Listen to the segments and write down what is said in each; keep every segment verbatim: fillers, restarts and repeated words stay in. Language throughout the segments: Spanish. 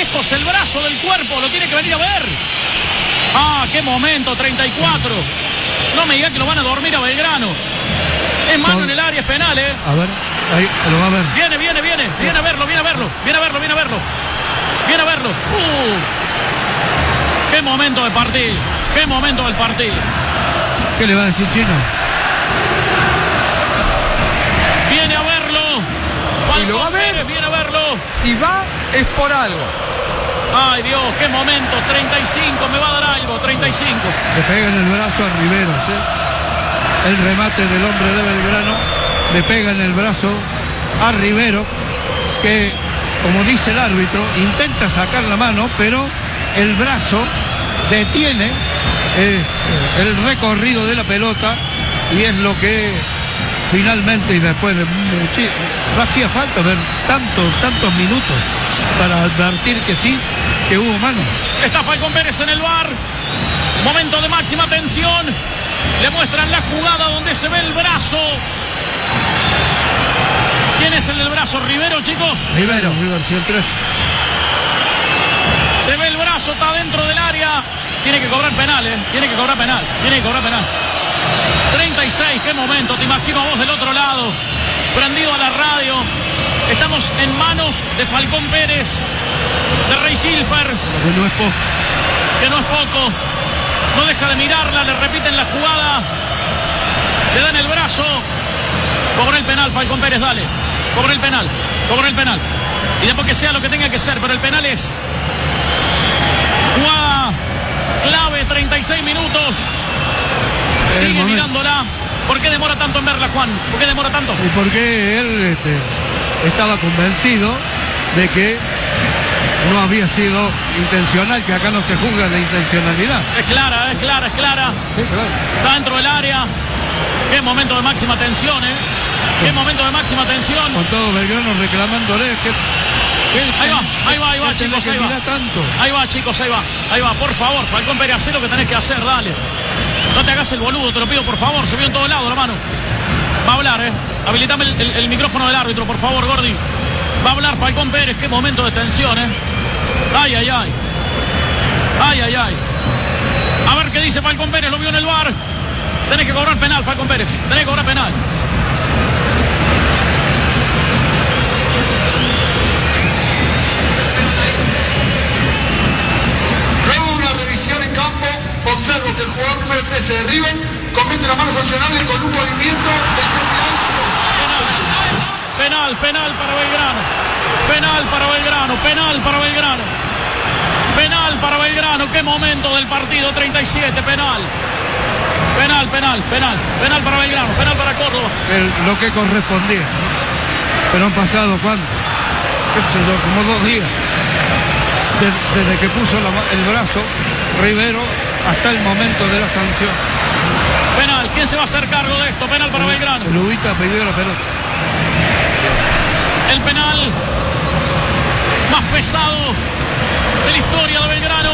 lejos el brazo del cuerpo, lo tiene que venir a ver. Ah, qué momento, treinta y cuatro. No me digan que lo van a dormir a Belgrano. Es mano no. en el área, es penal, ¿eh? A ver, ahí lo va a ver. Viene, viene, viene, viene a verlo, viene a verlo, viene a verlo, viene a verlo. Viene a verlo. Uh, qué momento del partido, qué momento del partido. ¿Qué le va a decir Chino? Viene a verlo. Si lo va a ver, viene a verlo. Si va, es por algo. Ay, Dios, qué momento. treinta y cinco, me va a dar algo. treinta y cinco. Le pega en el brazo a Riveros, ¿eh? El remate del hombre de Belgrano le pega en el brazo a Rivero, que, como dice el árbitro, intenta sacar la mano, pero el brazo detiene eh, el recorrido de la pelota, y es lo que finalmente, y después de muchísimo, no hacía falta ver tantos, tantos minutos para advertir que sí, que hubo mano. Está Falcón Pérez en el V A R. Momento de máxima tensión. Le muestran la jugada donde se ve el brazo. ¿Quién es el del brazo? ¿Rivero, chicos? Rivero, Rivero, sí, el tres. Se ve el brazo, está dentro del área. Tiene que cobrar penal, ¿eh? Tiene que cobrar penal. Tiene que cobrar penal. treinta y seis, qué momento. Te imagino a vos del otro lado, prendido a la radio. Estamos en manos de Falcón Pérez, de Rey Hilfer. Que no es poco. Que no es poco. No deja de mirarla, le repiten la jugada. Le dan el brazo. Cobró el penal Falcón Pérez, dale. Cobró el penal. Cobró el penal. Y después que sea lo que tenga que ser, pero el penal es jugada clave, treinta y seis minutos. Sigue mirándola. ¿Por qué demora tanto en verla, Juan? ¿Por qué demora tanto? Y porque él este, estaba convencido de que no había sido intencional, que acá no se juzga la intencionalidad. Es clara, es clara, es clara. Sí, claro. Está dentro del área. Qué momento de máxima tensión, ¿eh? Qué momento de máxima tensión. Con todo Belgrano reclamándole que... que ahí va, ahí va, ahí va, chicos, ahí va. Tanto. Ahí va, chicos, ahí va. Ahí va, por favor, Falcón Pérez, haz lo que tenés que hacer, dale. No te hagas el boludo, te lo pido, por favor. Se vio en todos lados, hermano. Va a hablar, ¿eh? Habilitame el, el, el micrófono del árbitro, por favor, Gordi. Va a hablar Falcón Pérez. Qué momento de tensión, ¿eh? Ay, ay, ay. Ay, ay, ay. A ver qué dice Falcón Pérez, lo vio en el V A R. Tenés que cobrar penal, Falcón Pérez. Tenés que cobrar penal. Luego de una revisión en campo, observo que el jugador número trece de River comete una mano sancionable con un movimiento desafiante. Penal, penal para Belgrano. Penal para Belgrano, penal para Belgrano. Penal para Belgrano, qué momento del partido, treinta y siete, penal. Penal, penal, penal, penal para Belgrano, penal para Córdoba. El, lo que correspondía. Pero han pasado, ¿cuánto? ¿Qué sé yo? Como dos días. Desde, desde que puso la, el brazo Rivero hasta el momento de la sanción. Penal, ¿quién se va a hacer cargo de esto? Penal para el, Belgrano. El Ubita pidió la pelota. El penal más pesado de la historia de Belgrano.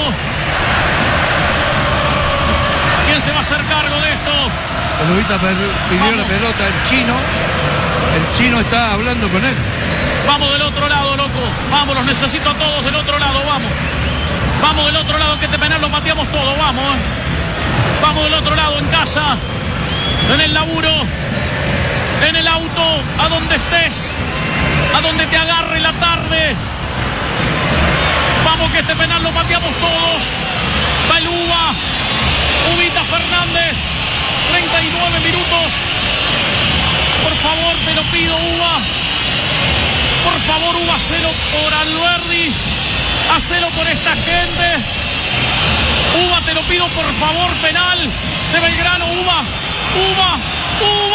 ¿Quién se va a hacer cargo de esto? El Ubita pidió Vamos. la pelota, el chino. El chino está hablando con él. Vamos del otro lado, loco. Vamos, los necesito a todos del otro lado, vamos. Vamos del otro lado, que este penal lo pateamos todo, vamos. Eh. Vamos del otro lado, en casa, en el laburo, en el auto, a donde estés, a donde te agarre la tarde. Vamos, que este penal lo pateamos todos. Va el Uva, Ubita Fernández, treinta y nueve minutos. Por favor, te lo pido, Uva. Por favor, Uva, hacelo por Alberdi. Hacelo por esta gente. Uva, te lo pido, por favor, penal de Belgrano, Uva. Uva, Uva.